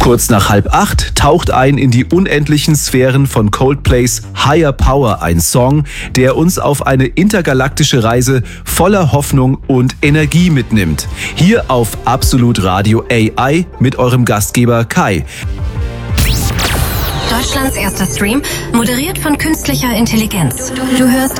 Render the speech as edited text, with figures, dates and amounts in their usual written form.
Kurz nach 7:30 taucht ein in die unendlichen Sphären von Coldplays Higher Power, ein Song, der uns auf eine intergalaktische Reise voller Hoffnung und Energie mitnimmt. Hier auf Absolut Radio AI mit eurem Gastgeber Kai. Deutschlands erster Stream, moderiert von künstlicher Intelligenz. Du hörst